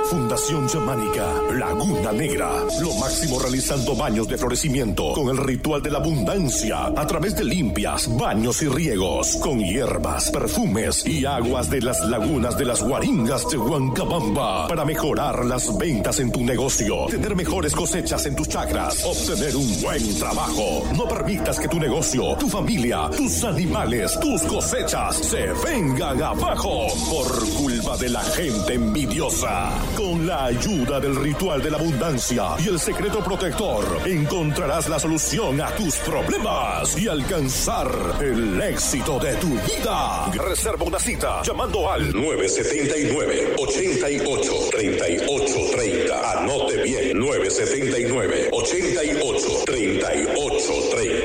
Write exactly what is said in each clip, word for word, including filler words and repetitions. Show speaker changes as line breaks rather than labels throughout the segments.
Fundación Chamánica Laguna Negra. Lo máximo realizando baños de florecimiento con el ritual de la abundancia a través de limpias, baños y riegos con hierbas, perfumes y aguas de las lagunas de las Guaringas de Huancabamba para mejorar las ventas en tu negocio, tener mejores cosechas en tus chacras, obtener un buen trabajo. No permitas que tu negocio, tu familia, tus animales, tus cosechas se vengan abajo por culpa de la gente envidiosa. Con la ayuda del ritual de la abundancia y el secreto protector, encontrarás la solución a tus problemas y alcanzar el éxito de tu vida. Reserva una cita llamando al nueve siete nueve, ocho ocho, tres ocho tres cero. Anote bien, nueve siete nueve, ocho ocho, tres ocho tres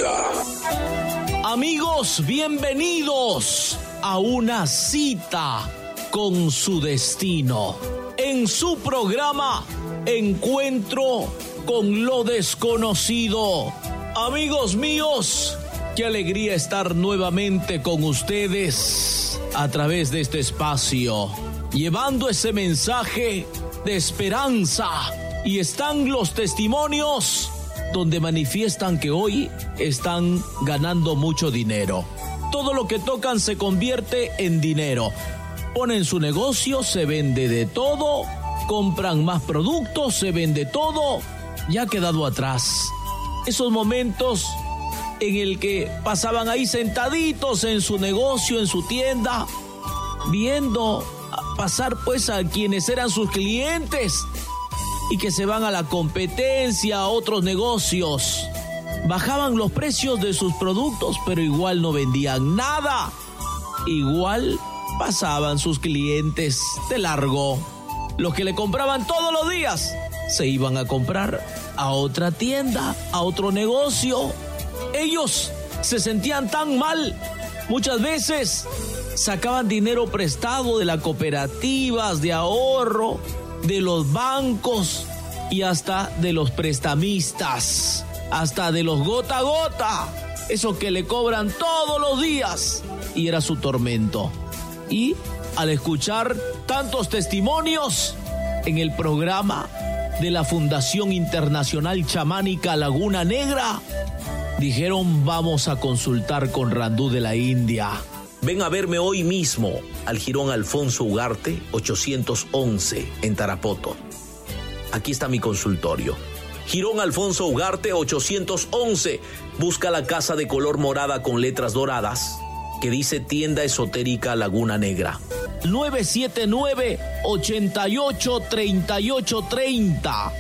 cero.
Amigos, bienvenidos a una cita con su destino. En su programa, Encuentro con lo Desconocido. Amigos míos, qué alegría estar nuevamente con ustedes a través de este espacio, llevando ese mensaje de esperanza. Y están los testimonios donde manifiestan que hoy están ganando mucho dinero. Todo lo que tocan se convierte en dinero. Ponen su negocio, se vende de todo, compran más productos, se vende todo. Ya ha quedado atrás esos momentos en el que pasaban ahí sentaditos en su negocio, en su tienda, viendo pasar pues a quienes eran sus clientes y que se van a la competencia, a otros negocios. Bajaban los precios de sus productos, pero igual no vendían nada. Igual pasaban sus clientes de largo. Los que le compraban todos los días se iban a comprar a otra tienda, a otro negocio. Ellos se sentían tan mal. Muchas veces sacaban dinero prestado de las cooperativas de ahorro, de los bancos y hasta de los prestamistas, hasta de los gota a gota, esos que le cobran todos los días, y era su tormento. Y al escuchar tantos testimonios en el programa de la Fundación Internacional Chamánica Laguna Negra, dijeron: vamos a consultar con Randú de la India. Ven a verme hoy mismo al Jirón Alfonso Ugarte ochocientos once en Tarapoto. Aquí está mi consultorio. Jirón Alfonso Ugarte ochocientos once. Busca la casa de color morada con letras doradas que dice Tienda Esotérica Laguna Negra. nueve siete nueve, ocho ocho, tres ocho tres cero.